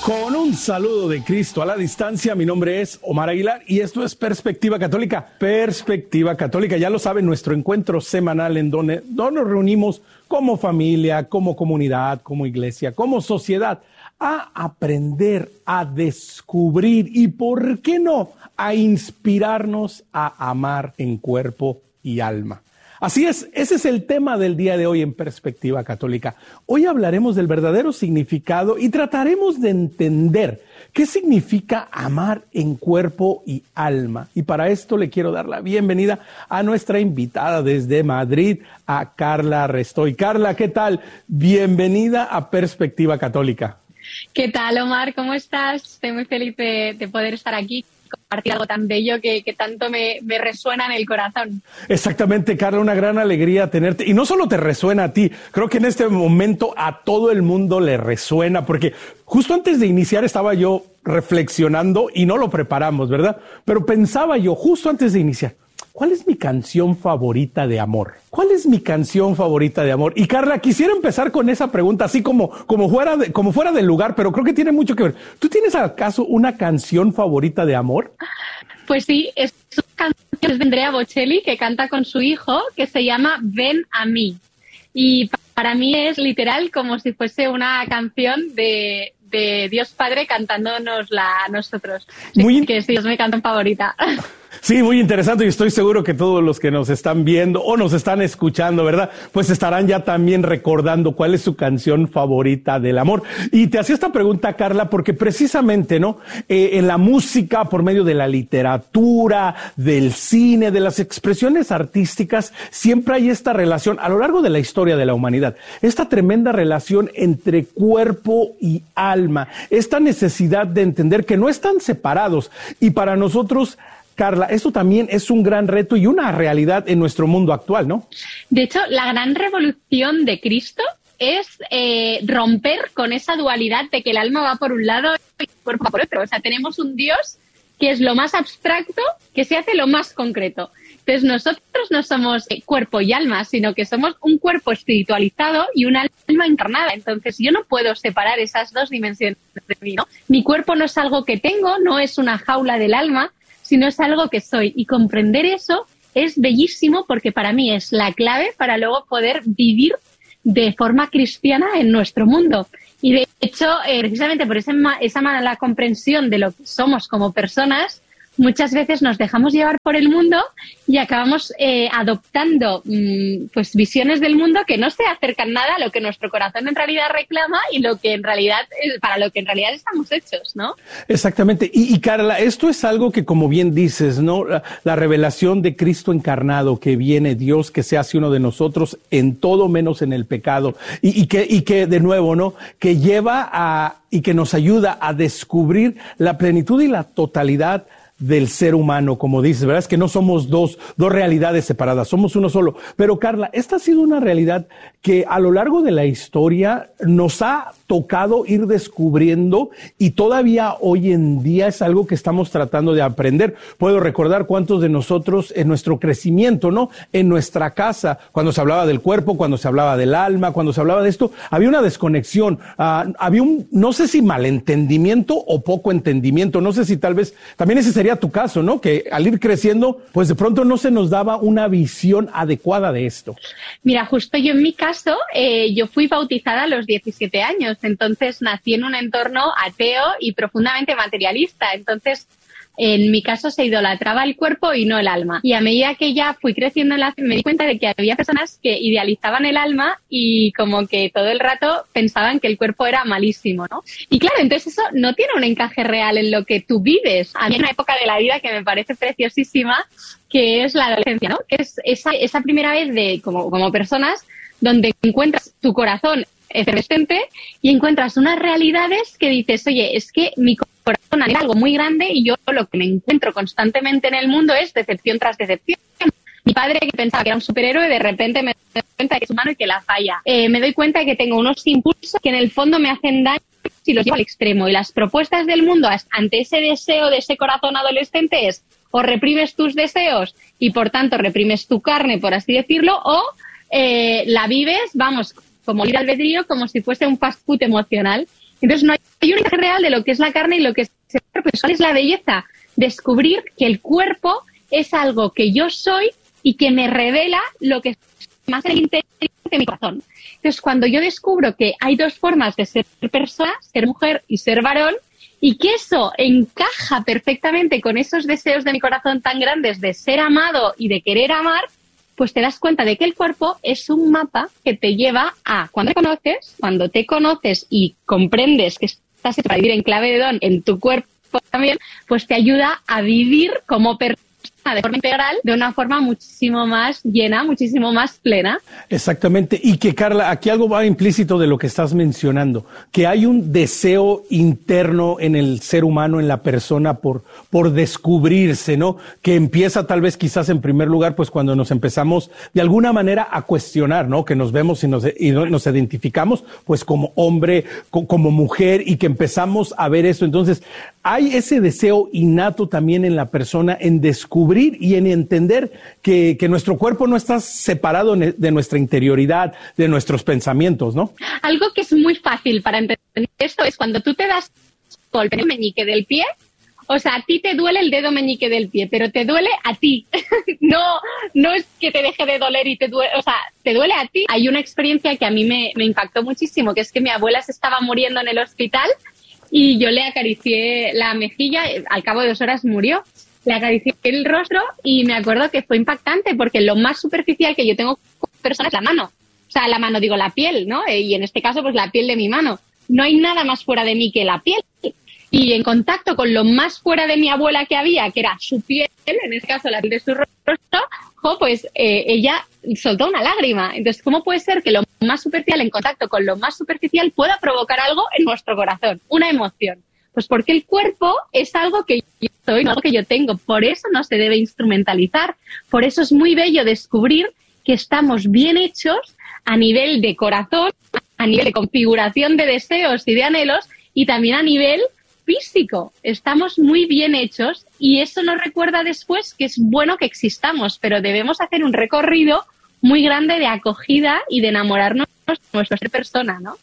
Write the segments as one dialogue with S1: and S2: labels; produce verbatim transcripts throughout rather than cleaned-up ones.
S1: Con un saludo de Cristo a la distancia, mi nombre es Omar Aguilar y esto es Perspectiva Católica. Perspectiva Católica, ya lo saben, nuestro encuentro semanal en donde, donde nos reunimos como familia, como comunidad, como iglesia, como sociedad, a aprender, a descubrir y, ¿por qué no?, a inspirarnos a amar en cuerpo y alma. Así es, ese es el tema del día de hoy en Perspectiva Católica. Hoy hablaremos del verdadero significado y trataremos de entender qué significa amar en cuerpo y alma. Y para esto le quiero dar la bienvenida a nuestra invitada desde Madrid, a Carla Restoy. Carla, ¿qué tal? Bienvenida a Perspectiva Católica.
S2: ¿Qué tal, Omar? ¿Cómo estás? Estoy muy feliz de, de poder estar aquí, compartir algo tan bello que, que tanto me, me resuena en el corazón.
S1: Exactamente, Carla, una gran alegría tenerte. Y no solo te resuena a ti, creo que en este momento a todo el mundo le resuena, porque justo antes de iniciar estaba yo reflexionando y no lo preparamos, ¿verdad? Pero pensaba yo, justo antes de iniciar, ¿cuál es mi canción favorita de amor? ¿Cuál es mi canción favorita de amor? Y Carla, quisiera empezar con esa pregunta, así como, como, fuera de, como fuera del lugar, pero creo que tiene mucho que ver. ¿Tú tienes acaso una canción favorita de amor?
S2: Pues sí, es una canción de Andrea Bocelli que canta con su hijo, que se llama Ven a mí. Y para mí es literal como si fuese una canción de, de Dios Padre cantándonosla a nosotros. Sí, muy... que sí, es mi canción favorita.
S1: Sí, muy interesante y estoy seguro que todos los que nos están viendo o nos están escuchando, ¿verdad? Pues estarán ya también recordando cuál es su canción favorita del amor. Y te hacía esta pregunta, Carla, porque precisamente, ¿no? Eh, en la música, por medio de la literatura, del cine, de las expresiones artísticas, siempre hay esta relación a lo largo de la historia de la humanidad, esta tremenda relación entre cuerpo y alma, esta necesidad de entender que no están separados y para nosotros, Carla, esto también es un gran reto y una realidad en nuestro mundo actual, ¿no?
S2: De hecho, la gran revolución de Cristo es eh, romper con esa dualidad de que el alma va por un lado y el cuerpo va por otro. O sea, tenemos un Dios que es lo más abstracto, que se hace lo más concreto. Entonces, nosotros no somos eh, cuerpo y alma, sino que somos un cuerpo espiritualizado y un alma encarnada. Entonces, yo no puedo separar esas dos dimensiones de mí, ¿no? Mi cuerpo no es algo que tengo, no es una jaula del alma, sino es algo que soy. Y comprender eso es bellísimo porque para mí es la clave para luego poder vivir de forma cristiana en nuestro mundo. Y de hecho, eh, precisamente por esa, esa mala comprensión de lo que somos como personas, muchas veces nos dejamos llevar por el mundo y acabamos eh, adoptando mmm, pues visiones del mundo que no se acercan nada a lo que nuestro corazón en realidad reclama y lo que en realidad para lo que en realidad estamos hechos, ¿no?
S1: Exactamente. Y, y Carla, esto es algo que, como bien dices, ¿no? La, la revelación de Cristo encarnado, que viene Dios, que se hace uno de nosotros en todo menos en el pecado y, y que y que de nuevo, ¿no? Que lleva a y que nos ayuda a descubrir la plenitud y la totalidad del ser humano, como dices, ¿verdad? Es que no somos dos, dos realidades separadas, somos uno solo. Pero Carla, esta ha sido una realidad que a lo largo de la historia nos ha tocado ir descubriendo y todavía hoy en día es algo que estamos tratando de aprender. Puedo recordar cuántos de nosotros en nuestro crecimiento, ¿no? En nuestra casa, cuando se hablaba del cuerpo, cuando se hablaba del alma, cuando se hablaba de esto, había una desconexión, uh, había un, no sé si malentendimiento o poco entendimiento, no sé si tal vez, también ese sería tu caso, ¿no? Que al ir creciendo, pues de pronto no se nos daba una visión adecuada de esto.
S2: Mira, justo yo en mi caso, eh, yo fui bautizada a los diecisiete años, entonces nací en un entorno ateo y profundamente materialista, entonces en mi caso se idolatraba el cuerpo y no el alma. Y a medida que ya fui creciendo en la fe, me di cuenta de que había personas que idealizaban el alma y como que todo el rato pensaban que el cuerpo era malísimo, ¿no? Y claro, entonces eso no tiene un encaje real en lo que tú vives. A mí hay una época de la vida que me parece preciosísima, que es la adolescencia, ¿no? Que es esa, esa primera vez de como, como personas donde encuentras tu corazón efervescente y encuentras unas realidades que dices, oye, es que mi corazón anhela algo muy grande y yo lo que me encuentro constantemente en el mundo es decepción tras decepción. Mi padre, que pensaba que era un superhéroe, de repente me doy cuenta de que es humano y que la falla. Eh, me doy cuenta de que tengo unos impulsos que en el fondo me hacen daño si los llevo al extremo. Y las propuestas del mundo ante ese deseo de ese corazón adolescente es o reprimes tus deseos y por tanto reprimes tu carne, por así decirlo, o eh, la vives, vamos, como libre albedrío, como si fuese un fast food emocional. Entonces no hay una imagen real de lo que es la carne y lo que es el cuerpo. ¿Cuál es la belleza? Descubrir que el cuerpo es algo que yo soy y que me revela lo que es más en el interior de mi corazón. Entonces, cuando yo descubro que hay dos formas de ser persona, ser mujer y ser varón, y que eso encaja perfectamente con esos deseos de mi corazón tan grandes de ser amado y de querer amar, pues te das cuenta de que el cuerpo es un mapa que te lleva a, cuando te conoces, cuando te conoces y comprendes que estás para vivir en clave de don en tu cuerpo también, pues te ayuda a vivir como persona de forma integral, de una forma muchísimo más llena, muchísimo más plena.
S1: Exactamente. Y que, Carla, aquí algo va implícito de lo que estás mencionando, que hay un deseo interno en el ser humano, en la persona, por, por descubrirse, ¿no? Que empieza tal vez quizás en primer lugar, pues cuando nos empezamos de alguna manera a cuestionar, ¿no? Que nos vemos y nos, y nos identificamos, pues como hombre, co- como mujer, y que empezamos a ver eso. Entonces, hay ese deseo innato también en la persona en descubrir y en entender que, que nuestro cuerpo no está separado de nuestra interioridad, de nuestros pensamientos, ¿no?
S2: Algo que es muy fácil para entender esto es cuando tú te das golpe en el meñique del pie, o sea, a ti te duele el dedo meñique del pie, pero te duele a ti. no, no es que te deje de doler y te duele, o sea, te duele a ti. Hay una experiencia que a mí me, me impactó muchísimo, que es que mi abuela se estaba muriendo en el hospital y yo le acaricié la mejilla, al cabo de dos horas murió. Le acaricié el rostro y me acuerdo que fue impactante porque lo más superficial que yo tengo con personas es la mano. O sea, la mano, digo, la piel, ¿no? Y en este caso, pues la piel de mi mano. No hay nada más fuera de mí que la piel. Y en contacto con lo más fuera de mi abuela que había, que era su piel, en este caso la piel de su rostro, jo, pues eh, ella soltó una lágrima. Entonces, ¿cómo puede ser que lo más superficial en contacto con lo más superficial pueda provocar algo en nuestro corazón? Una emoción. Pues porque el cuerpo es algo que yo soy, no algo que yo tengo. Por eso no se debe instrumentalizar. Por eso es muy bello descubrir que estamos bien hechos a nivel de corazón, a nivel de configuración de deseos y de anhelos, y también a nivel físico. Estamos muy bien hechos y eso nos recuerda después que es bueno que existamos, pero debemos hacer un recorrido muy grande de acogida y de enamorarnos de nuestra ser persona, ¿no?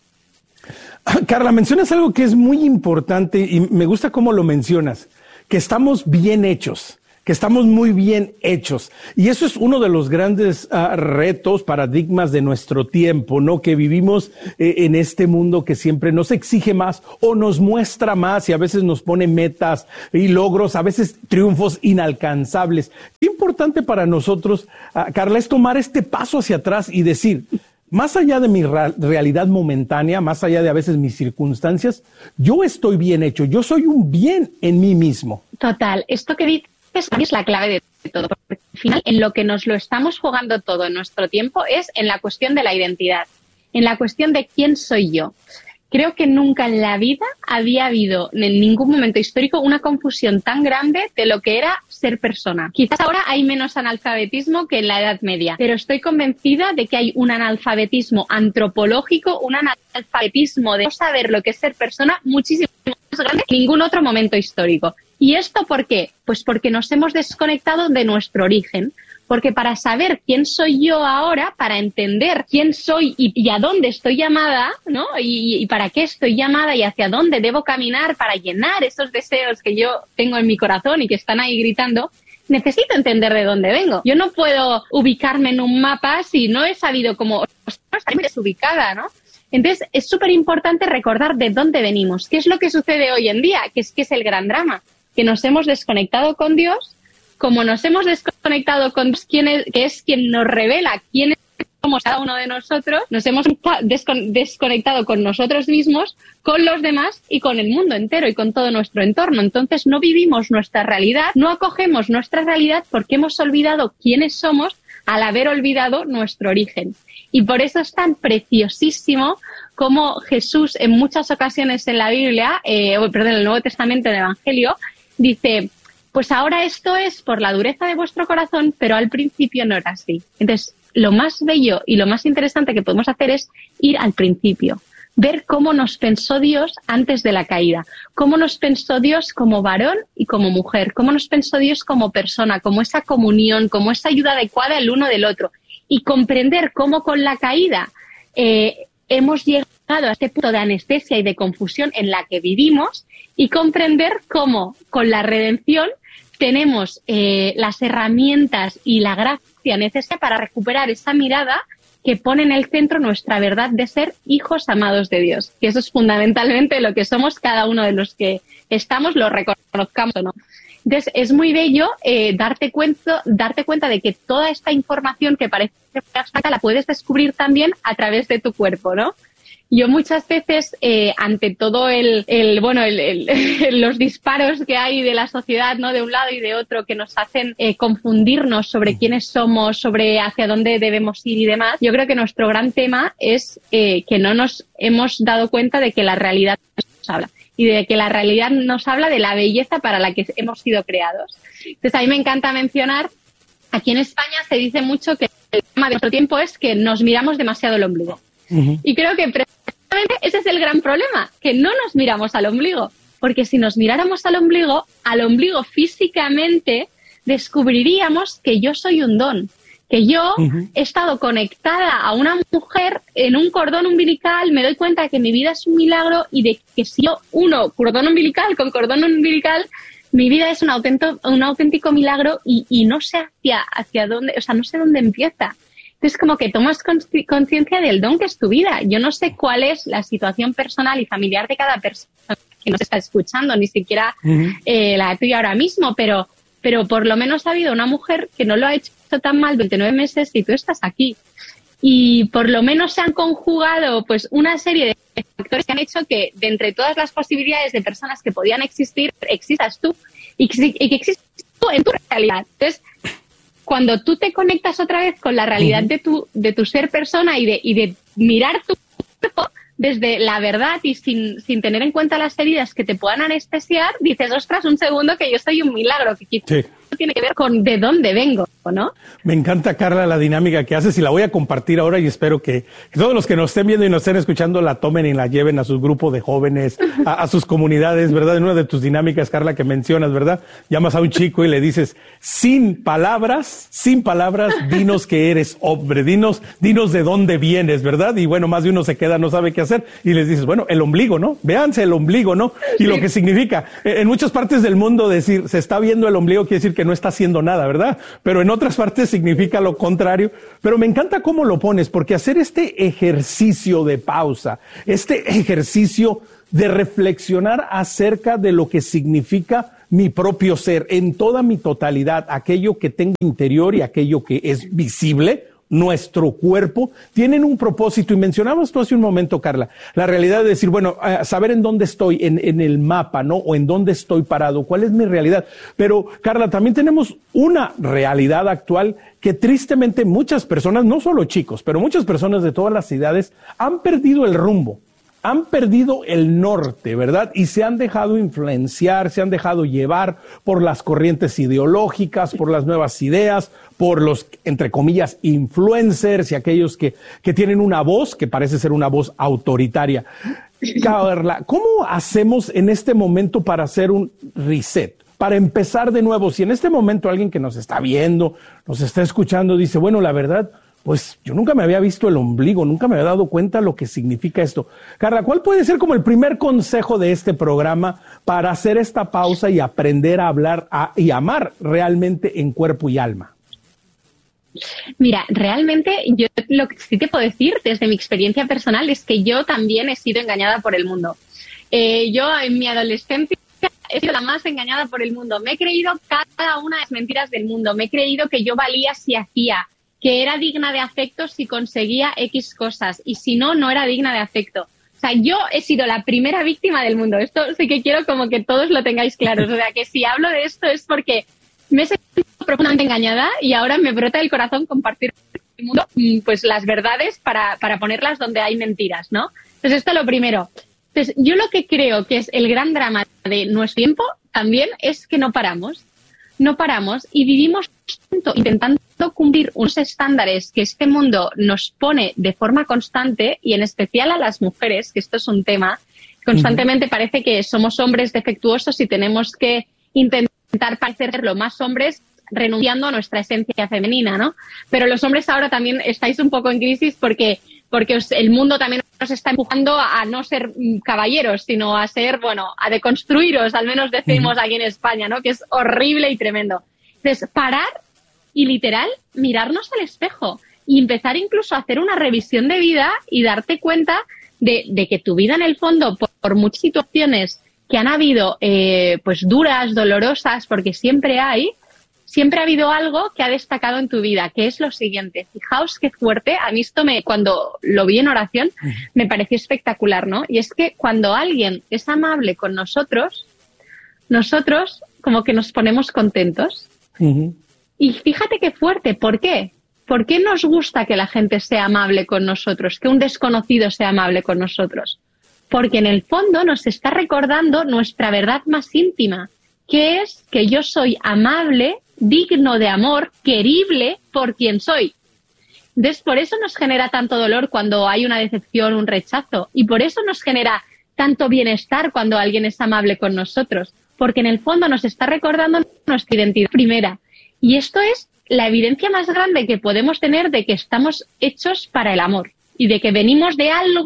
S1: Carla, mencionas algo que es muy importante y me gusta cómo lo mencionas, que estamos bien hechos, que estamos muy bien hechos. Y eso es uno de los grandes uh, retos, paradigmas de nuestro tiempo, ¿no? Que vivimos eh, en este mundo que siempre nos exige más o nos muestra más y a veces nos pone metas y logros, a veces triunfos inalcanzables. Qué importante para nosotros, uh, Carla, es tomar este paso hacia atrás y decir, más allá de mi ra- realidad momentánea, más allá de a veces mis circunstancias, yo estoy bien hecho, yo soy un bien en mí mismo.
S2: Total, esto que dices para mí es la clave de todo, porque al final en lo que nos lo estamos jugando todo en nuestro tiempo es en la cuestión de la identidad, en la cuestión de quién soy yo. Creo que nunca en la vida había habido en ningún momento histórico una confusión tan grande de lo que era ser persona. Quizás ahora hay menos analfabetismo que en la Edad Media, pero estoy convencida de que hay un analfabetismo antropológico, un analfabetismo de no saber lo que es ser persona muchísimo más grande que en ningún otro momento histórico. ¿Y esto por qué? Pues porque nos hemos desconectado de nuestro origen. Porque para saber quién soy yo ahora, para entender quién soy y, y a dónde estoy llamada, ¿no? Y, y para qué estoy llamada y hacia dónde debo caminar para llenar esos deseos que yo tengo en mi corazón y que están ahí gritando, necesito entender de dónde vengo. Yo no puedo ubicarme en un mapa si no he sabido cómo estar desubicada, ¿no? Entonces, es súper importante recordar de dónde venimos. ¿Qué es lo que sucede hoy en día? Que es que es el gran drama. Que nos hemos desconectado con Dios. Como nos hemos desconectado con quién es, que es quien nos revela quién somos cada uno de nosotros, nos hemos desconectado con nosotros mismos, con los demás y con el mundo entero y con todo nuestro entorno. Entonces no vivimos nuestra realidad, no acogemos nuestra realidad porque hemos olvidado quiénes somos al haber olvidado nuestro origen. Y por eso es tan preciosísimo como Jesús en muchas ocasiones en la Biblia, eh, perdón, en el Nuevo Testamento, en el Evangelio, dice: pues ahora esto es por la dureza de vuestro corazón, pero al principio no era así. Entonces, lo más bello y lo más interesante que podemos hacer es ir al principio, ver cómo nos pensó Dios antes de la caída, cómo nos pensó Dios como varón y como mujer, cómo nos pensó Dios como persona, como esa comunión, como esa ayuda adecuada el uno del otro, y comprender cómo con la caída eh, hemos llegado a este punto de anestesia y de confusión en la que vivimos y comprender cómo con la redención tenemos eh, las herramientas y la gracia necesaria para recuperar esa mirada que pone en el centro nuestra verdad de ser hijos amados de Dios, que eso es fundamentalmente lo que somos cada uno de los que estamos, lo reconozcamos o no. Entonces, es muy bello eh, darte cuenta, darte cuenta de que toda esta información que parece abstracta la puedes descubrir también a través de tu cuerpo, ¿no? Yo muchas veces, eh, ante todo el, el bueno, el, el, los disparos que hay de la sociedad, ¿no? De un lado y de otro, que nos hacen eh, confundirnos sobre quiénes somos, sobre hacia dónde debemos ir y demás, yo creo que nuestro gran tema es eh, que no nos hemos dado cuenta de que la realidad nos habla. Y de que la realidad nos habla de la belleza para la que hemos sido creados. Entonces, a mí me encanta mencionar, aquí en España se dice mucho que el tema de nuestro tiempo es que nos miramos demasiado el ombligo. Uh-huh. Y creo que precisamente ese es el gran problema, que no nos miramos al ombligo. Porque si nos miráramos al ombligo, al ombligo físicamente, descubriríamos que yo soy un don. Que yo uh-huh. he estado conectada a una mujer en un cordón umbilical, me doy cuenta de que mi vida es un milagro y de que si yo uno cordón umbilical con cordón umbilical, mi vida es un auténtico, un auténtico milagro y, y no sé hacia, hacia dónde, o sea, no sé dónde empieza. Entonces, como que tomas conciencia del don que es tu vida. Yo no sé cuál es la situación personal y familiar de cada persona que nos está escuchando, ni siquiera uh-huh. eh, la tuya ahora mismo, pero, pero por lo menos ha habido una mujer que no lo ha hecho tan mal durante nueve meses y tú estás aquí. Y por lo menos se han conjugado pues una serie de factores que han hecho que de entre todas las posibilidades de personas que podían existir, existas tú y que, y que existas tú en tu realidad. Entonces, cuando tú te conectas otra vez con la realidad de tu, de tu ser persona y de, y de mirar tu cuerpo desde la verdad y sin, sin tener en cuenta las heridas que te puedan anestesiar, dices, ostras, un segundo, que yo soy un milagro, que quizás sí. tiene que ver con de dónde vengo, ¿no?
S1: Me encanta, Carla, la dinámica que haces y la voy a compartir ahora y espero que, que todos los que nos estén viendo y nos estén escuchando la tomen y la lleven a sus grupos de jóvenes, a, a sus comunidades, ¿verdad? En una de tus dinámicas, Carla, que mencionas, ¿verdad? Llamas a un chico y le dices, sin palabras, sin palabras, dinos que eres hombre, dinos, dinos de dónde vienes, ¿verdad? Y bueno, más de uno se queda, no sabe qué hacer y les dices, bueno, el ombligo, ¿no? Véanse el ombligo, ¿no? Y sí. Lo que significa, en muchas partes del mundo decir, se está viendo el ombligo quiere decir que no está haciendo nada, ¿verdad? Pero en otras partes significa lo contrario. Pero me encanta cómo lo pones, porque hacer este ejercicio de pausa, este ejercicio de reflexionar acerca de lo que significa mi propio ser en toda mi totalidad, aquello que tengo interior y aquello que es visible, nuestro cuerpo, tienen un propósito. Y mencionabas tú hace un momento, Carla, la realidad de decir, bueno, uh, saber en dónde estoy, en, en el mapa, ¿no? O en dónde estoy parado, cuál es mi realidad. Pero, Carla, también tenemos una realidad actual que tristemente muchas personas, no solo chicos, pero muchas personas de todas las edades han perdido el rumbo. Han perdido el norte, ¿verdad? Y se han dejado influenciar, se han dejado llevar por las corrientes ideológicas, por las nuevas ideas, por los, entre comillas, influencers y aquellos que, que tienen una voz que parece ser una voz autoritaria. Carla, ¿cómo hacemos en este momento para hacer un reset? Para empezar de nuevo, si en este momento alguien que nos está viendo, nos está escuchando, dice, bueno, la verdad, pues yo nunca me había visto el ombligo, nunca me había dado cuenta lo que significa esto. Carla, ¿cuál puede ser como el primer consejo de este programa para hacer esta pausa y aprender a hablar a, y amar realmente en cuerpo y alma?
S2: Mira, realmente yo lo que sí te puedo decir desde mi experiencia personal es que yo también he sido engañada por el mundo. Eh, yo en mi adolescencia he sido la más engañada por el mundo. Me he creído cada una de las mentiras del mundo. Me he creído que yo valía si hacía, que era digna de afecto si conseguía X cosas y si no, no era digna de afecto. O sea, yo he sido la primera víctima del mundo. Esto sí que quiero como que todos lo tengáis claro. O sea, que si hablo de esto es porque me he sentido profundamente engañada y ahora me brota el corazón compartir con el mundo pues las verdades para, para ponerlas donde hay mentiras, ¿no? Entonces, esto es lo primero. Entonces, yo lo que creo que es el gran drama de nuestro tiempo también es que no paramos. No paramos y vivimos intentando cumplir unos estándares que este mundo nos pone de forma constante y en especial a las mujeres, que esto es un tema, constantemente uh-huh. parece que somos hombres defectuosos y tenemos que intentar parecer lo más hombres renunciando a nuestra esencia femenina, ¿no? Pero los hombres ahora también estáis un poco en crisis porque porque os, el mundo también nos está empujando a, a no ser caballeros, sino a ser, bueno, a deconstruiros, al menos decimos aquí en España, ¿no? Que es horrible y tremendo. Entonces, parar y literal mirarnos al espejo y empezar incluso a hacer una revisión de vida y darte cuenta de, de que tu vida en el fondo, por, por muchas situaciones que han habido, eh, pues duras, dolorosas, porque siempre hay, siempre ha habido algo que ha destacado en tu vida, que es lo siguiente. Fijaos qué fuerte, a mí esto me, cuando lo vi en oración, me pareció espectacular, ¿no? Y es que cuando alguien es amable con nosotros, nosotros como que nos ponemos contentos. Uh-huh. Y fíjate qué fuerte, ¿por qué? ¿Por qué nos gusta que la gente sea amable con nosotros, que un desconocido sea amable con nosotros? Porque en el fondo nos está recordando nuestra verdad más íntima, que es que yo soy amable, digno de amor, querible por quien soy. Entonces, por eso nos genera tanto dolor cuando hay una decepción, un rechazo, y por eso nos genera tanto bienestar cuando alguien es amable con nosotros, porque en el fondo nos está recordando nuestra identidad primera. Y esto es la evidencia más grande que podemos tener de que estamos hechos para el amor y de que venimos de algo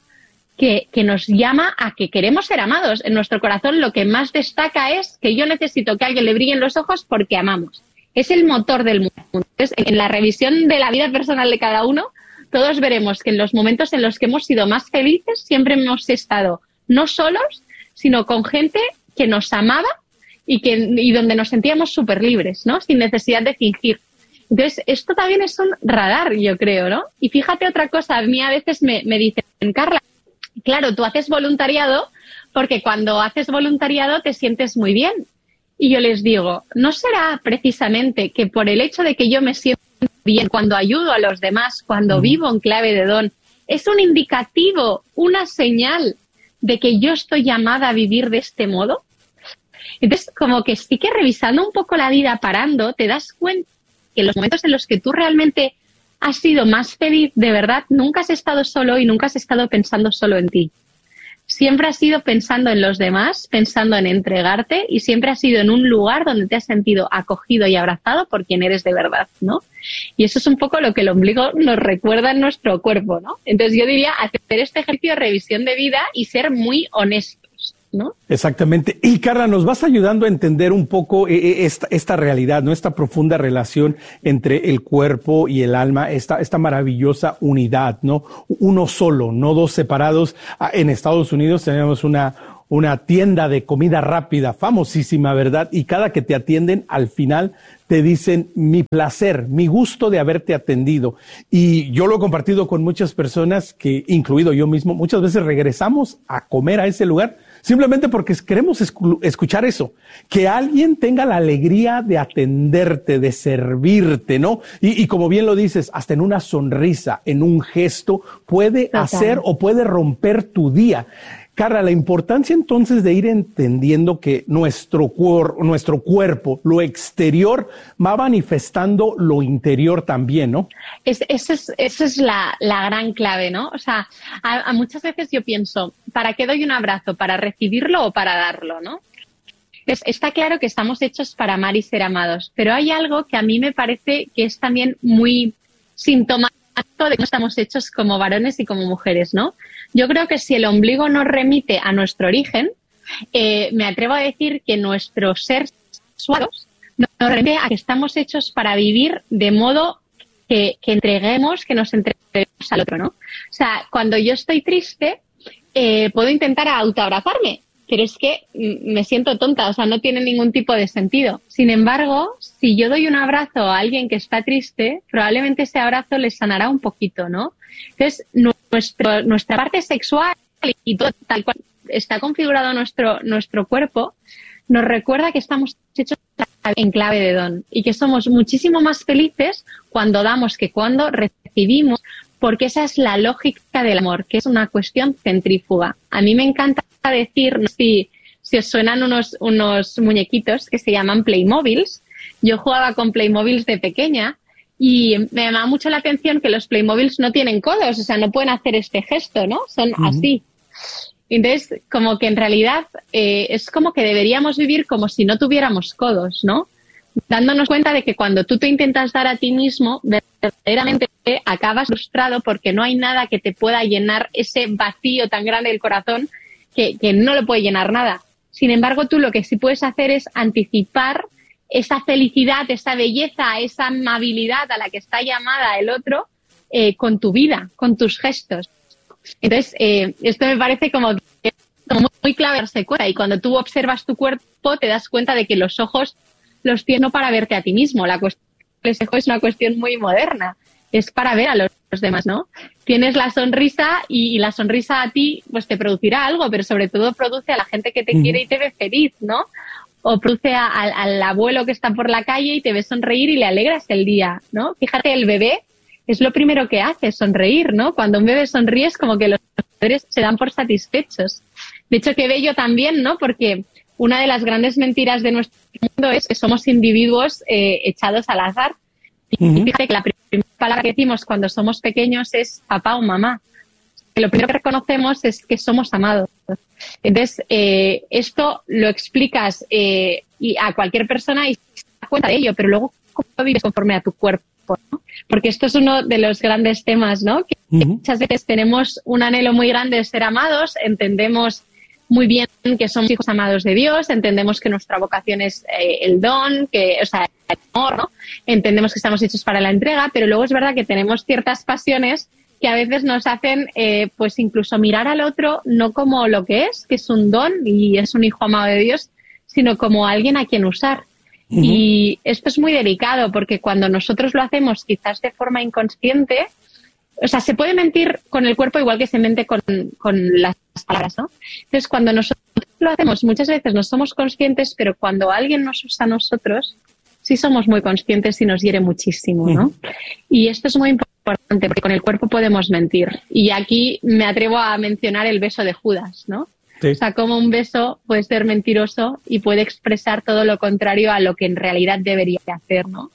S2: que, que nos llama a que queremos ser amados. En nuestro corazón lo que más destaca es que yo necesito que a alguien le brillen los ojos porque amamos. Es el motor del mundo. Entonces, en la revisión de la vida personal de cada uno, todos veremos que en los momentos en los que hemos sido más felices siempre hemos estado no solos, sino con gente que nos amaba y que y donde nos sentíamos súper libres, ¿no? Sin necesidad de fingir. Entonces, esto también es un radar, yo creo, ¿no? Y fíjate otra cosa, a mí a veces me, me dicen, Carla, claro, tú haces voluntariado porque cuando haces voluntariado te sientes muy bien. Y yo les digo, ¿no será precisamente que por el hecho de que yo me siento bien cuando ayudo a los demás, cuando vivo en clave de don, es un indicativo, una señal de que yo estoy llamada a vivir de este modo? Entonces, como que sí que revisando un poco la vida, parando, te das cuenta que los momentos en los que tú realmente has sido más feliz, de verdad, nunca has estado solo y nunca has estado pensando solo en ti. Siempre has ido pensando en los demás, pensando en entregarte y siempre has sido en un lugar donde te has sentido acogido y abrazado por quien eres de verdad, ¿no? Y eso es un poco lo que el ombligo nos recuerda en nuestro cuerpo, ¿no? Entonces yo diría hacer este ejercicio de revisión de vida y ser muy honestos, ¿no?
S1: Exactamente. Y Carla, nos vas ayudando a entender un poco eh, esta, esta realidad, ¿no? Esta profunda relación entre el cuerpo y el alma, esta, esta maravillosa unidad, ¿no? Uno solo, no dos separados. En Estados Unidos tenemos una, una tienda de comida rápida, famosísima, ¿verdad? Y cada que te atienden, al final te dicen mi placer, mi gusto de haberte atendido. Y yo lo he compartido con muchas personas, que incluido yo mismo, muchas veces regresamos a comer a ese lugar simplemente porque queremos escuchar eso, que alguien tenga la alegría de atenderte, de servirte, ¿no? Y, y como bien lo dices, hasta en una sonrisa, en un gesto, puede Total. hacer o puede romper tu día. Carla, la importancia entonces de ir entendiendo que nuestro, cuor, nuestro cuerpo, lo exterior, va manifestando lo interior también, ¿no?
S2: Es, esa es, esa es la, la gran clave, ¿no? O sea, a, a muchas veces yo pienso, ¿para qué doy un abrazo? ¿Para recibirlo o para darlo, no? Es, está claro que estamos hechos para amar y ser amados, pero hay algo que a mí me parece que es también muy sintomático de cómo estamos hechos como varones y como mujeres, ¿no? Yo creo que si el ombligo nos remite a nuestro origen, eh, me atrevo a decir que nuestro ser sexuados nos remite a que estamos hechos para vivir de modo que, que entreguemos, que nos entreguemos al otro, ¿no? O sea, cuando yo estoy triste, eh, puedo intentar autoabrazarme, pero es que me siento tonta, o sea, no tiene ningún tipo de sentido. Sin embargo, si yo doy un abrazo a alguien que está triste, probablemente ese abrazo le sanará un poquito, ¿no? Entonces, nuestro, nuestra parte sexual y todo tal cual está configurado nuestro, nuestro cuerpo, nos recuerda que estamos hechos en clave de don y que somos muchísimo más felices cuando damos que cuando recibimos, porque esa es la lógica del amor, que es una cuestión centrífuga. A mí me encanta decir, no sé si, si os suenan unos, unos muñequitos que se llaman Playmobiles. Yo jugaba con Playmobiles de pequeña y me llamaba mucho la atención que los Playmobiles no tienen codos, o sea, no pueden hacer este gesto, ¿no? Son uh-huh. así. Entonces, como que en realidad eh, es como que deberíamos vivir como si no tuviéramos codos, ¿no? dándonos cuenta de que cuando tú te intentas dar a ti mismo, verdaderamente acabas frustrado porque no hay nada que te pueda llenar ese vacío tan grande del corazón que, que no lo puede llenar nada. Sin embargo, tú lo que sí puedes hacer es anticipar esa felicidad, esa belleza, esa amabilidad a la que está llamada el otro eh, con tu vida, con tus gestos. Entonces, eh, esto me parece como, que, como muy, muy clave darse cuenta. Y cuando tú observas tu cuerpo, te das cuenta de que los ojos los tienes no para verte a ti mismo. La cuestión del espejo es una cuestión muy moderna. Es para ver a los, los demás, ¿no? Tienes la sonrisa y, y la sonrisa a ti pues te producirá algo, pero sobre todo produce a la gente que te mm. quiere y te ve feliz, ¿no? O produce a, a, al abuelo que está por la calle y te ve sonreír y le alegras el día, ¿no? Fíjate, el bebé es lo primero que hace, sonreír, ¿no? Cuando un bebé sonríe es como que los padres se dan por satisfechos. De hecho, qué bello también, ¿no? Porque una de las grandes mentiras de nuestro mundo es que somos individuos eh, echados al azar. Y uh-huh. fíjate que la primera palabra que decimos cuando somos pequeños es papá o mamá. Lo primero que reconocemos es que somos amados. Entonces, eh, esto lo explicas eh, y a cualquier persona y se da cuenta de ello, pero luego, ¿cómo vives conforme a tu cuerpo? ¿No? Porque esto es uno de los grandes temas, ¿no? Que uh-huh. muchas veces tenemos un anhelo muy grande de ser amados, entendemos muy bien que somos hijos amados de Dios, entendemos que nuestra vocación es eh, el don, que, o sea, el amor, ¿no? Entendemos que estamos hechos para la entrega, pero luego es verdad que tenemos ciertas pasiones que a veces nos hacen, eh, pues incluso mirar al otro no como lo que es, que es un don y es un hijo amado de Dios, sino como alguien a quien usar. Uh-huh. Y esto es muy delicado porque cuando nosotros lo hacemos quizás de forma inconsciente, o sea, se puede mentir con el cuerpo igual que se mente con, con las palabras, ¿no? Entonces, cuando nosotros lo hacemos, muchas veces no somos conscientes, pero cuando alguien nos usa a nosotros, sí somos muy conscientes y nos hiere muchísimo, ¿no? Uh-huh. Y esto es muy importante porque con el cuerpo podemos mentir. Y aquí me atrevo a mencionar el beso de Judas, ¿no? Sí. O sea, como un beso puede ser mentiroso y puede expresar todo lo contrario a lo que en realidad debería hacer, ¿no?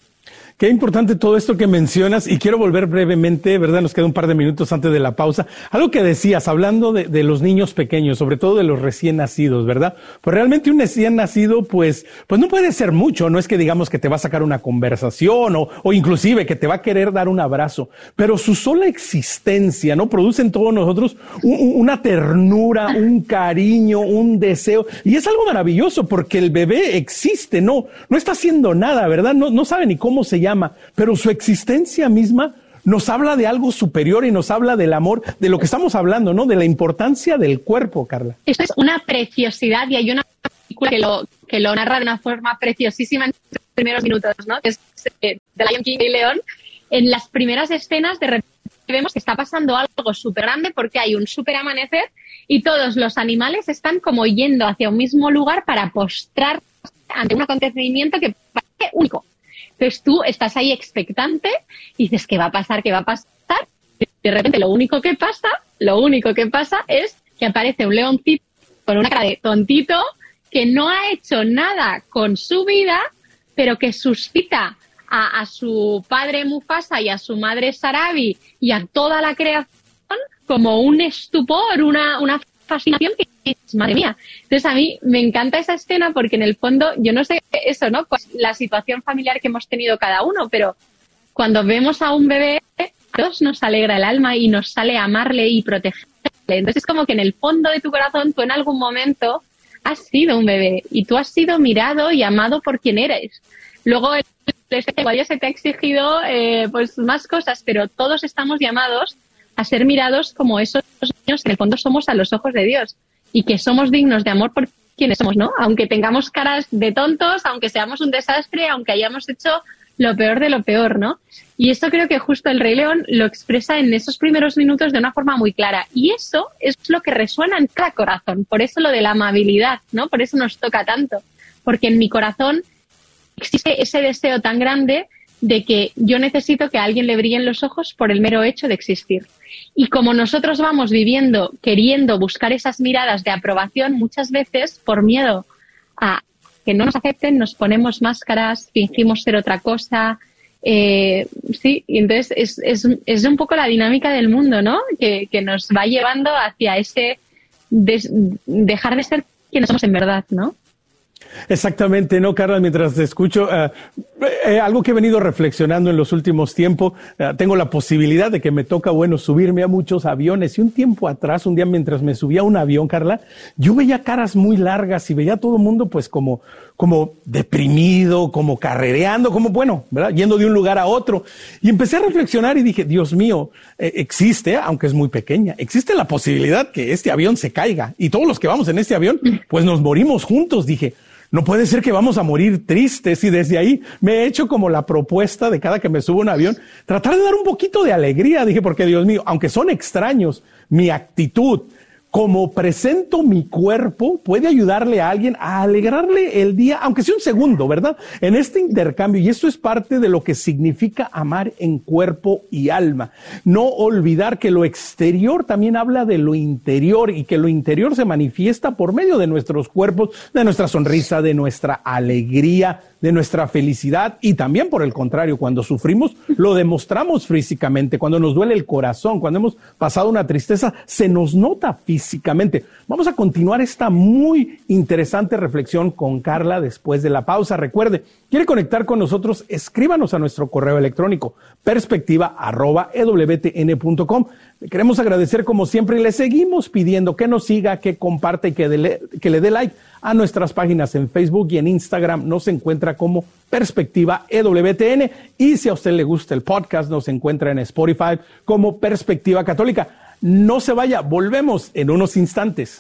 S1: Qué importante todo esto que mencionas y quiero volver brevemente, ¿verdad? Nos queda un par de minutos antes de la pausa. Algo que decías, hablando de, de los niños pequeños, sobre todo de los recién nacidos, ¿verdad? Pues realmente un recién nacido, pues, pues no puede ser mucho. No es que digamos que te va a sacar una conversación o, o inclusive que te va a querer dar un abrazo, pero su sola existencia, ¿no? Produce en todos nosotros un, una ternura, un cariño, un deseo. Y es algo maravilloso porque el bebé existe, no, no está haciendo nada, ¿verdad? No, no sabe ni cómo se llama, pero su existencia misma nos habla de algo superior y nos habla del amor, de lo que estamos hablando, ¿no? De la importancia del cuerpo, Carla.
S2: Esto es una preciosidad y hay una película que lo, que lo narra de una forma preciosísima en los primeros minutos, ¿no? Que es eh, de Lion King y León. En las primeras escenas de repente vemos que está pasando algo súper grande porque hay un súper amanecer y todos los animales están como yendo hacia un mismo lugar para postrar ante un acontecimiento que parece único. Entonces tú estás ahí expectante y dices, ¿qué va a pasar? ¿Qué va a pasar? Y de repente lo único que pasa, lo único que pasa es que aparece un leoncito con una cara de tontito que no ha hecho nada con su vida, pero que suscita a, a su padre Mufasa y a su madre Sarabi y a toda la creación como un estupor, una, una fascinación que es, madre mía. Entonces a mí me encanta esa escena porque en el fondo, yo no sé eso, ¿no? La situación familiar que hemos tenido cada uno, pero cuando vemos a un bebé, a todos nos alegra el alma y nos sale amarle y protegerle. Entonces es como que en el fondo de tu corazón tú en algún momento has sido un bebé y tú has sido mirado y amado por quien eres. Luego el igual ya se te ha exigido eh, pues más cosas, pero todos estamos llamados a ser mirados como esos niños que en el fondo somos a los ojos de Dios y que somos dignos de amor por quienes somos, ¿no? Aunque tengamos caras de tontos, aunque seamos un desastre, aunque hayamos hecho lo peor de lo peor, ¿no? Y esto creo que justo el Rey León lo expresa en esos primeros minutos de una forma muy clara. Y eso es lo que resuena en cada corazón. Por eso lo de la amabilidad, ¿no? Por eso nos toca tanto. Porque en mi corazón existe ese deseo tan grande de que yo necesito que a alguien le brillen los ojos por el mero hecho de existir. Y como nosotros vamos viviendo, queriendo buscar esas miradas de aprobación, muchas veces, por miedo a que no nos acepten, nos ponemos máscaras, fingimos ser otra cosa. Eh, sí, y entonces es, es, es un poco la dinámica del mundo, ¿no? Que, que nos va llevando hacia ese des, dejar de ser quienes somos en verdad, ¿no?
S1: Exactamente, ¿no, Carla? Mientras te escucho, uh, eh, algo que he venido reflexionando en los últimos tiempos, uh, tengo la posibilidad de que me toca, bueno, subirme a muchos aviones. Y un tiempo atrás, un día mientras me subía a un avión, Carla, yo veía caras muy largas y veía a todo el mundo pues como, como deprimido, como carrereando, como, bueno, ¿verdad? Yendo de un lugar a otro. Y empecé a reflexionar y dije, Dios mío, eh, existe, aunque es muy pequeña, existe la posibilidad que este avión se caiga. Y todos los que vamos en este avión, pues nos morimos juntos, dije. No puede ser que vamos a morir tristes, y desde ahí me he hecho como la propuesta de cada que me subo a un avión, tratar de dar un poquito de alegría, dije, porque Dios mío, aunque son extraños, mi actitud, como presento mi cuerpo, puede ayudarle a alguien a alegrarle el día, aunque sea un segundo, ¿verdad? En este intercambio, y esto es parte de lo que significa amar en cuerpo y alma. No olvidar que lo exterior también habla de lo interior, y que lo interior se manifiesta por medio de nuestros cuerpos, de nuestra sonrisa, de nuestra alegría, de nuestra felicidad, y también por el contrario, cuando sufrimos, lo demostramos físicamente. Cuando nos duele el corazón, cuando hemos pasado una tristeza, se nos nota físicamente. Vamos a continuar esta muy interesante reflexión con Carla después de la pausa. Recuerde, ¿quiere conectar con nosotros? Escríbanos a nuestro correo electrónico, perspectiva arroba e w t n punto com. Le queremos agradecer como siempre y le seguimos pidiendo que nos siga, que comparta y que, dele, que le dé like a nuestras páginas en Facebook y en Instagram. Nos encuentra como Perspectiva E W T N, y si a usted le gusta el podcast, nos encuentra en Spotify como Perspectiva Católica. No se vaya, volvemos en unos instantes.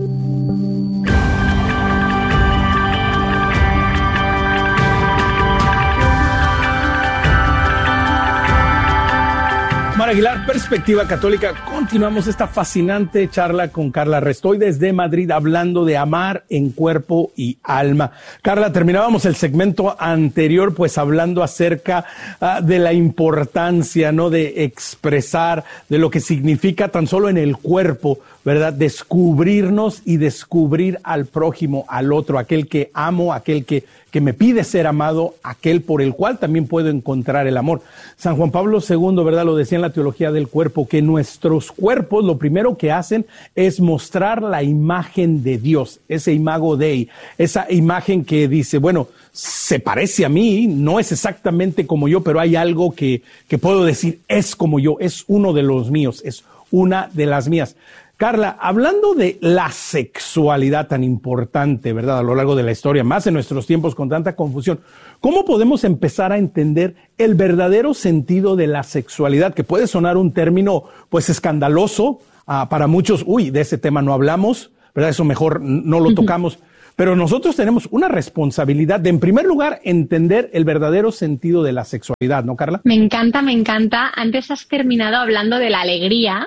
S1: Mar Aguilar, Perspectiva Católica. Continuamos esta fascinante charla con Carla Restoy desde Madrid, hablando de amar en cuerpo y alma. Carla, terminábamos el segmento anterior pues hablando acerca uh, de la importancia, ¿no?, de expresar, de lo que significa tan solo en el cuerpo, ¿verdad?, descubrirnos y descubrir al prójimo, al otro, aquel que amo, aquel que que me pide ser amado, aquel por el cual también puedo encontrar el amor. San Juan Pablo segundo, ¿verdad?, lo decía en la teología del cuerpo, que nuestros cuerpos lo primero que hacen es mostrar la imagen de Dios, ese imago Dei, esa imagen que dice, bueno, se parece a mí, no es exactamente como yo, pero hay algo que, que puedo decir, es como yo, es uno de los míos, es una de las mías. Carla, hablando de la sexualidad tan importante, ¿verdad?, a lo largo de la historia, más en nuestros tiempos con tanta confusión, ¿cómo podemos empezar a entender el verdadero sentido de la sexualidad? Que puede sonar un término, pues, escandaloso uh, para muchos. Uy, de ese tema no hablamos, ¿verdad? Eso mejor no lo tocamos. Pero nosotros tenemos una responsabilidad de, en primer lugar, entender el verdadero sentido de la sexualidad, ¿no, Carla?
S2: Me encanta, me encanta. Antes has terminado hablando de la alegría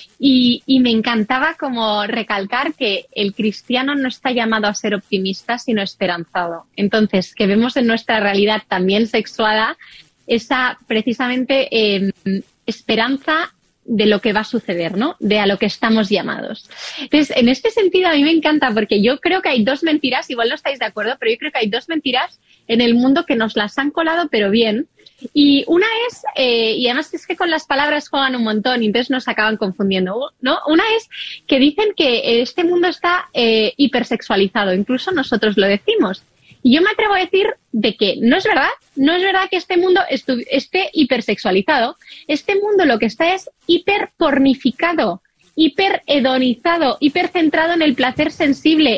S2: y, y me encantaba como recalcar que el cristiano no está llamado a ser optimista, sino esperanzado. Entonces, que vemos en nuestra realidad también sexuada esa precisamente eh, esperanza de lo que va a suceder, ¿no? De a lo que estamos llamados. Entonces, en este sentido, a mí me encanta porque yo creo que hay dos mentiras, igual no estáis de acuerdo, pero yo creo que hay dos mentiras en el mundo que nos las han colado, pero bien. Y una es, eh, y además es que con las palabras juegan un montón y entonces nos acaban confundiendo, ¿no? Una es que dicen que este mundo está eh, hipersexualizado, incluso nosotros lo decimos. Y yo me atrevo a decir de que no es verdad, no es verdad que este mundo estu- esté hipersexualizado. Este mundo lo que está es hiperpornificado, hiperhedonizado, hipercentrado en el placer sensible,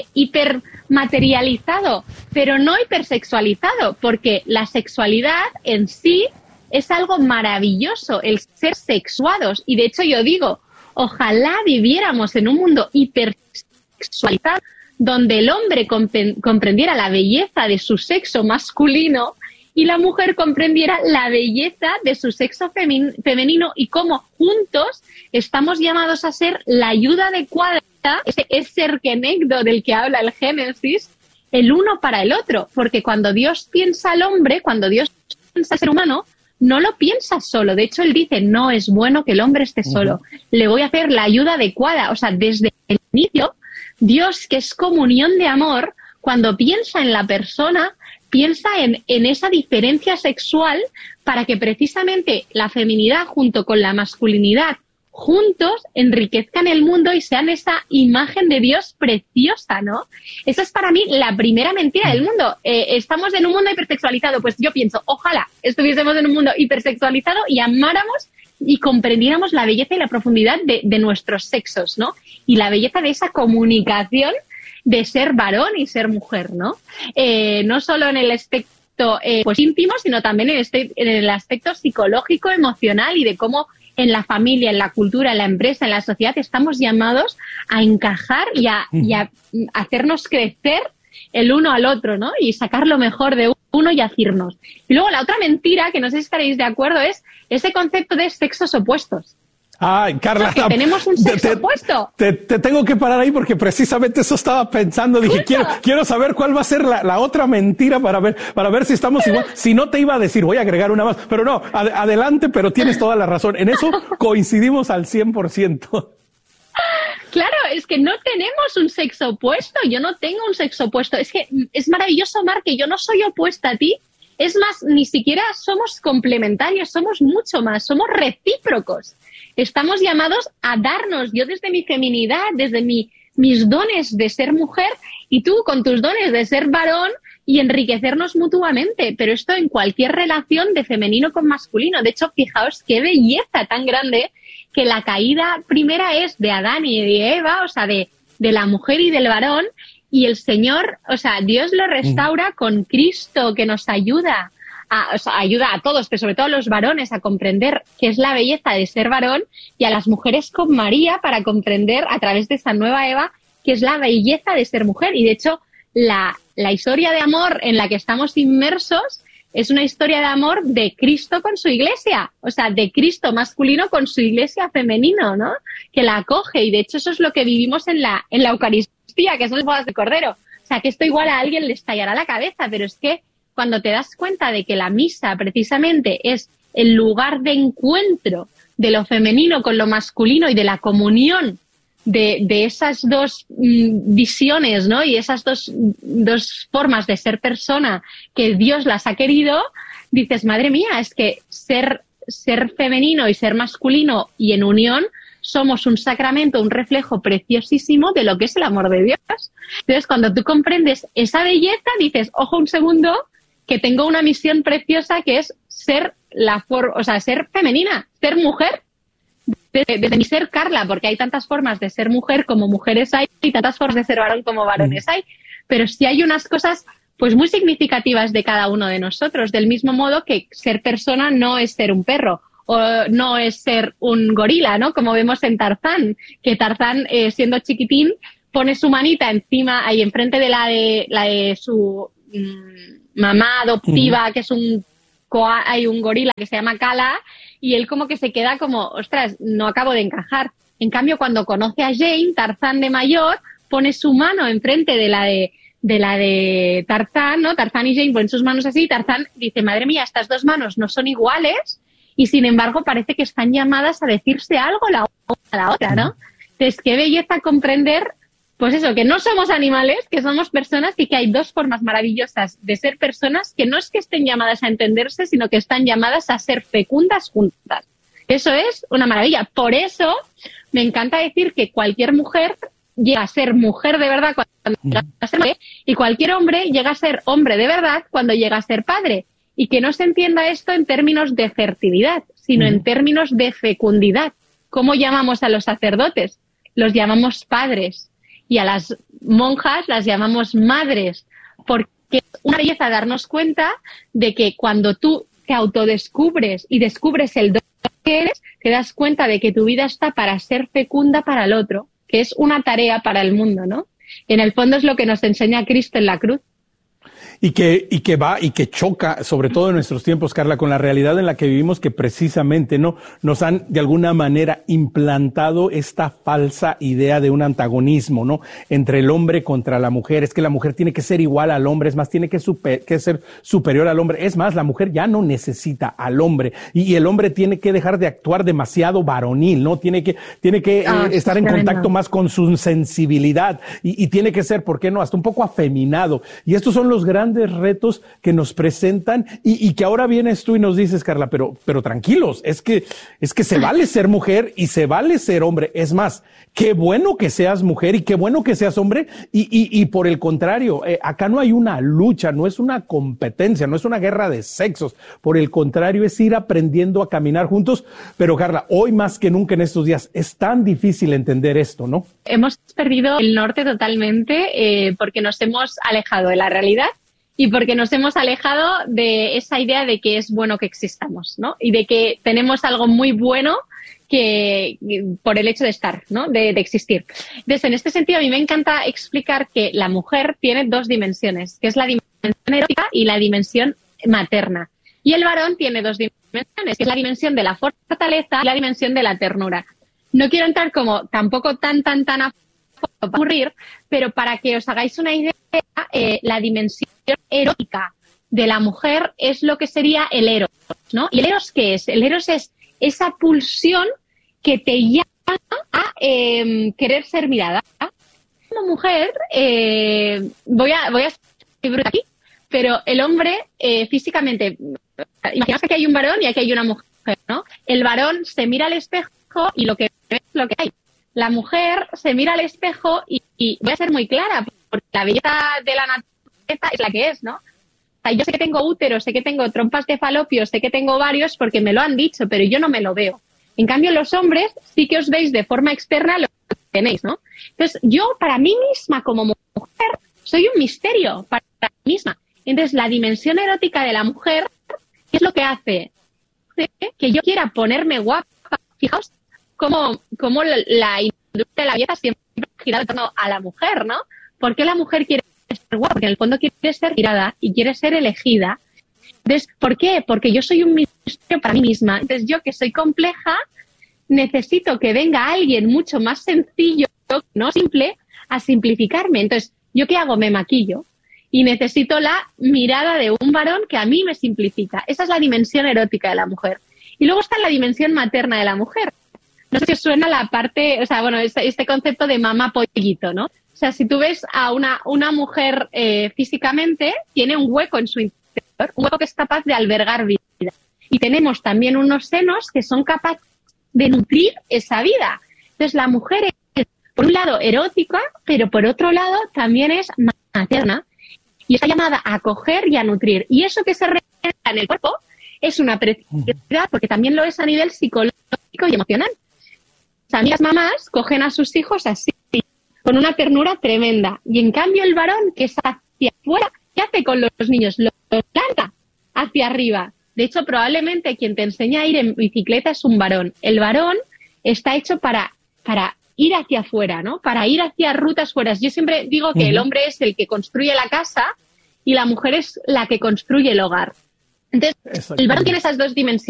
S2: hipermaterializado, pero no hipersexualizado, porque la sexualidad en sí es algo maravilloso, el ser sexuados. Y de hecho yo digo, ojalá viviéramos en un mundo hipersexualizado, donde el hombre comprendiera la belleza de su sexo masculino y la mujer comprendiera la belleza de su sexo femenino, y cómo juntos estamos llamados a ser la ayuda adecuada, ese eserkenegdo del que habla el Génesis, el uno para el otro. Porque cuando Dios piensa al hombre, cuando Dios piensa al ser humano, no lo piensa solo. De hecho, él dice, no es bueno que el hombre esté solo. Uh-huh. Le voy a hacer la ayuda adecuada. O sea, desde el inicio, Dios, que es comunión de amor, cuando piensa en la persona, piensa en, en esa diferencia sexual para que precisamente la feminidad junto con la masculinidad, juntos enriquezcan el mundo y sean esa imagen de Dios preciosa, ¿no? Esa es para mí la primera mentira del mundo. Eh, estamos en un mundo hipersexualizado, pues yo pienso, ojalá estuviésemos en un mundo hipersexualizado y amáramos y comprendiéramos la belleza y la profundidad de, de nuestros sexos, ¿no? Y la belleza de esa comunicación de ser varón y ser mujer, ¿no? Eh, no solo en el aspecto eh, pues íntimo, sino también en, este, en el aspecto psicológico, emocional y de cómo en la familia, en la cultura, en la empresa, en la sociedad, estamos llamados a encajar y a, y a hacernos crecer el uno al otro, ¿no? Y sacar lo mejor de uno y hacirnos. Y luego la otra mentira, que no sé si estaréis de acuerdo, es ese concepto de sexos opuestos.
S1: Ay, Carla,
S2: o sea, que tenemos un sexo
S1: te,
S2: opuesto.
S1: Te, te tengo que parar ahí porque precisamente eso estaba pensando. Dije, quiero, quiero saber cuál va a ser la, la otra mentira para ver, para ver si estamos igual. Si no te iba a decir, voy a agregar una más, pero no, ad, adelante, pero tienes toda la razón. En eso coincidimos al cien por ciento.
S2: Claro, es que no tenemos un sexo opuesto. Yo no tengo un sexo opuesto. Es que es maravilloso, Mar, que yo no soy opuesta a ti. Es más, ni siquiera somos complementarios, somos mucho más, somos recíprocos. Estamos llamados a darnos, yo desde mi feminidad, desde mi, mis dones de ser mujer y tú con tus dones de ser varón y enriquecernos mutuamente. Pero esto en cualquier relación de femenino con masculino. De hecho, fijaos qué belleza tan grande que la caída primera es de Adán y de Eva, o sea, de, de la mujer y del varón. Y el Señor, o sea, Dios lo restaura con Cristo, que nos ayuda, a, o sea, ayuda a todos, pero sobre todo a los varones a comprender qué es la belleza de ser varón y a las mujeres con María para comprender a través de esa nueva Eva qué es la belleza de ser mujer. Y de hecho, la, la historia de amor en la que estamos inmersos es una historia de amor de Cristo con su iglesia, o sea, de Cristo masculino con su iglesia femenino, ¿no? Que la acoge y de hecho eso es lo que vivimos en la, en la Eucaristía, que son las bodas de Cordero. O sea, que esto igual a alguien le estallará la cabeza, pero es que cuando te das cuenta de que la misa precisamente es el lugar de encuentro de lo femenino con lo masculino y de la comunión de, de esas dos mm, visiones, ¿no? Y esas dos, dos formas de ser persona que Dios las ha querido, dices, madre mía, es que ser, ser femenino y ser masculino y en unión somos un sacramento, un reflejo preciosísimo de lo que es el amor de Dios. Entonces, cuando tú comprendes esa belleza, dices, ojo un segundo, que tengo una misión preciosa que es ser la for- o sea, ser femenina, ser mujer. Desde, desde mi ser Carla, porque hay tantas formas de ser mujer como mujeres hay y tantas formas de ser varón como varones hay. Pero sí hay unas cosas pues muy significativas de cada uno de nosotros, del mismo modo que ser persona no es ser un perro. O no es ser un gorila, ¿no? Como vemos en Tarzán, que Tarzán, eh, siendo chiquitín, pone su manita encima, ahí enfrente de la de, la de su mmm, mamá adoptiva, uh-huh. que es un, hay un gorila que se llama Kala, y él como que se queda como, ostras, no acabo de encajar. En cambio, cuando conoce a Jane, Tarzán de mayor, pone su mano enfrente de la de, de la de Tarzán, ¿no? Tarzán y Jane ponen sus manos así, y Tarzán dice, madre mía, estas dos manos no son iguales, y sin embargo parece que están llamadas a decirse algo la una a la otra, ¿no? Entonces, qué belleza comprender, pues eso, que no somos animales, que somos personas y que hay dos formas maravillosas de ser personas que no es que estén llamadas a entenderse, sino que están llamadas a ser fecundas juntas. Eso es una maravilla. Por eso me encanta decir que cualquier mujer llega a ser mujer de verdad cuando llega a ser madre, y cualquier hombre llega a ser hombre de verdad cuando llega a ser padre. Y que no se entienda esto en términos de fertilidad, sino mm. en términos de fecundidad. ¿Cómo llamamos a los sacerdotes? Los llamamos padres. Y a las monjas las llamamos madres. Porque es una belleza darnos cuenta de que cuando tú te autodescubres y descubres el don que eres, te das cuenta de que tu vida está para ser fecunda para el otro, que es una tarea para el mundo, ¿no? En el fondo es lo que nos enseña Cristo en la cruz.
S1: Y que, y que va y que choca, sobre todo en nuestros tiempos, Carla, con la realidad en la que vivimos, que precisamente no nos han de alguna manera implantado esta falsa idea de un antagonismo, ¿no? Entre el hombre contra la mujer. Es que la mujer tiene que ser igual al hombre, es más, tiene que, super, que ser superior al hombre. Es más, la mujer ya no necesita al hombre y, y el hombre tiene que dejar de actuar demasiado varonil, ¿no? Tiene que, tiene que ah, eh, estar en contacto más con su sensibilidad y, y tiene que ser, ¿por qué no? Hasta un poco afeminado. Y estos son los grandes grandes retos que nos presentan y, y que ahora vienes tú y nos dices, Carla, pero, pero tranquilos, es que, es que se vale ser mujer y se vale ser hombre. Es más, qué bueno que seas mujer y qué bueno que seas hombre y, y, y por el contrario, eh, acá no hay una lucha, no es una competencia, no es una guerra de sexos. Por el contrario, es ir aprendiendo a caminar juntos. Pero Carla, hoy más que nunca en estos días es tan difícil entender esto, ¿no?
S2: Hemos perdido el norte totalmente eh, porque nos hemos alejado de la realidad y porque nos hemos alejado de esa idea de que es bueno que existamos, ¿no? Y de que tenemos algo muy bueno que por el hecho de estar, ¿no? De, de existir. Entonces, en este sentido, a mí me encanta explicar que la mujer tiene dos dimensiones, que es la dimensión erótica y la dimensión materna. Y el varón tiene dos dimensiones, que es la dimensión de la fortaleza y la dimensión de la ternura. No quiero entrar como tampoco tan, tan, tan a ocurrir, pero para que os hagáis una idea, eh, la dimensión erótica de la mujer es lo que sería el eros, ¿no? ¿Y el eros qué es? El eros es esa pulsión que te llama a eh, querer ser mirada. Como mujer, eh, voy a voy a ser bruta aquí, pero el hombre eh, físicamente, imaginaos que aquí hay un varón y aquí hay una mujer, ¿no? El varón se mira al espejo y lo que ve es lo que hay. La mujer se mira al espejo y, y voy a ser muy clara, porque la belleza de la naturaleza es la que es, ¿no? O sea, yo sé que tengo útero, sé que tengo trompas de falopio, sé que tengo varios porque me lo han dicho, pero yo no me lo veo. En cambio, los hombres sí que os veis de forma externa lo que tenéis, ¿no? Entonces, yo para mí misma como mujer soy un misterio para mí misma. Entonces, la dimensión erótica de la mujer es lo que hace que yo quiera ponerme guapa. Fijaos cómo, cómo la, la industria de la belleza siempre ha girado en torno a la mujer, ¿no? ¿Por qué la mujer quiere ser guapa? Porque en el fondo quiere ser mirada y quiere ser elegida. Entonces, ¿por qué? Porque yo soy un misterio para mí misma. Entonces, yo que soy compleja, necesito que venga alguien mucho más sencillo, no simple, a simplificarme. Entonces, ¿yo qué hago? Me maquillo. Y necesito la mirada de un varón que a mí me simplifica. Esa es la dimensión erótica de la mujer. Y luego está la dimensión materna de la mujer. No sé si os suena la parte, o sea, bueno, este, este concepto de mamá pollito, ¿no? O sea, si tú ves a una, una mujer eh, físicamente, tiene un hueco en su interior, un hueco que es capaz de albergar vida. Y tenemos también unos senos que son capaces de nutrir esa vida. Entonces, la mujer es, por un lado, erótica, pero por otro lado, también es materna. Y está llamada a acoger y a nutrir. Y eso que se refleja en el cuerpo es una preciosidad, porque también lo es a nivel psicológico y emocional. O sea, a mí las mamás cogen a sus hijos así, con una ternura tremenda. Y en cambio el varón, que es hacia afuera, ¿qué hace con los niños? Los lanza hacia arriba. De hecho, probablemente quien te enseña a ir en bicicleta es un varón. El varón está hecho para, para ir hacia afuera, ¿no? Para ir hacia rutas fuera. Yo siempre digo que uh-huh. el hombre es el que construye la casa y la mujer es la que construye el hogar. Entonces, el varón tiene esas dos dimensiones.